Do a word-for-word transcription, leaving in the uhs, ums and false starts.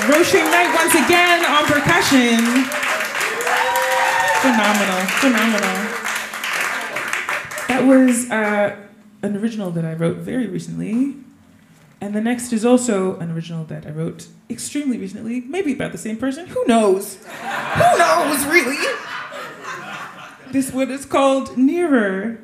Roisin Knight once again on percussion. Phenomenal, phenomenal. That was uh, an original that I wrote very recently. And the next is also an original that I wrote extremely recently, maybe about the same person, who knows? Who knows, really? This one is called Nearer.